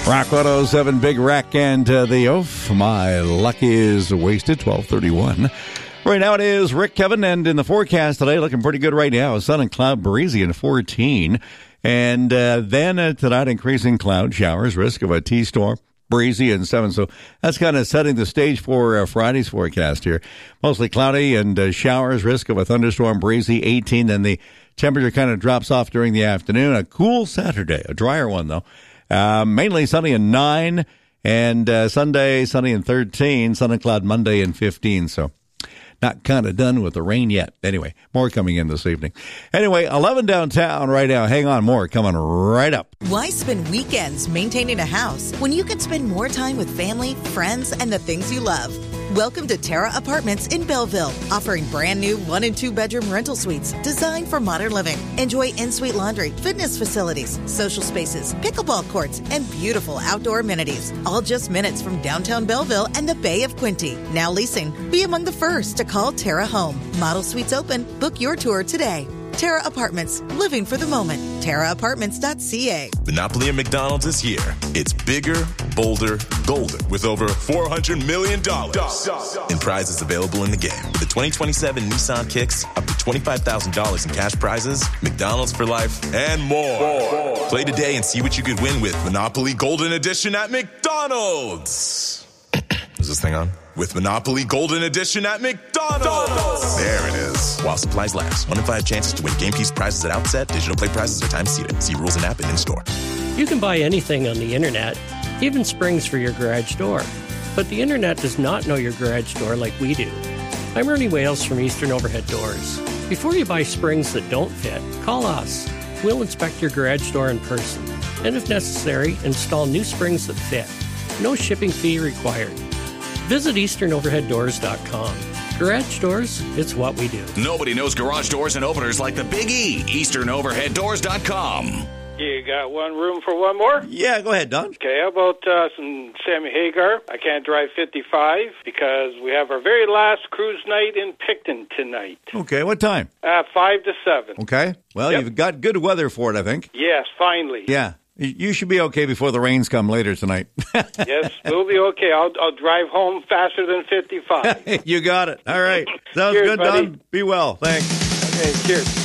Rock 107, Big Rack and the Oaf. My luck is wasted, 12:31. Right now it is Rick, Kevin, and in the forecast today, looking pretty good right now. Sun and cloud, breezy and 14. And then tonight, increasing cloud showers, risk of a T-storm, breezy and 7. So that's kind of setting the stage for Friday's forecast here. Mostly cloudy and showers, risk of a thunderstorm, breezy, 18. Then the temperature kind of drops off during the afternoon. A cool Saturday, a drier one though. Mainly sunny and 9, and Sunday sunny and 13, sun and cloud Monday and 15. So not kind of done with the rain yet. Anyway, more coming in this evening. Anyway, 11 downtown right now. Hang on, more coming right up. Why spend weekends maintaining a house when you could spend more time with family, friends, and the things you love? Welcome to Terra Apartments in Belleville, offering brand new 1 and 2 bedroom rental suites designed for modern living. Enjoy in-suite laundry, fitness facilities, social spaces, pickleball courts, and beautiful outdoor amenities. All just minutes from downtown Belleville and the Bay of Quinte. Now leasing. Be among the first to call Terra home. Model suites open. Book your tour today. Terra Apartments, living for the moment. TerraApartments.ca. Monopoly at McDonald's is here. It's bigger, bolder, golden, with over $400 million in prizes available in the game. With the 2027 Nissan Kicks, up to $25,000 in cash prizes, McDonald's for life, and more. Play today and see what you could win with Monopoly Golden Edition at McDonald's. Is this thing on? With Monopoly Golden Edition at McDonald's. There it is. While supplies last. 1 in 5 chances to win game piece prizes at outset. Digital play prizes are time seated. See rules and app and in-store. You can buy anything on the internet, even springs for your garage door. But the internet does not know your garage door like we do. I'm Ernie Wales from Eastern Overhead Doors. Before you buy springs that don't fit, call us. We'll inspect your garage door in person. And if necessary, install new springs that fit. No shipping fee required. Visit EasternOverheadDoors.com. Garage doors, it's what we do. Nobody knows garage doors and openers like the Big E. EasternOverheadDoors.com. You got one room for one more? Yeah, go ahead, Don. Okay, how about some Sammy Hagar? I can't drive 55 because we have our very last cruise night in Picton tonight. Okay, what time? 5 to 7. Okay. Well, You've got good weather for it, I think. Yes, finally. Yeah. You should be okay before the rains come later tonight. Yes, we'll be okay. I'll drive home faster than 55. You got it. All right. Sounds Cheers, good, buddy. Don. Be well. Thanks. Okay, cheers.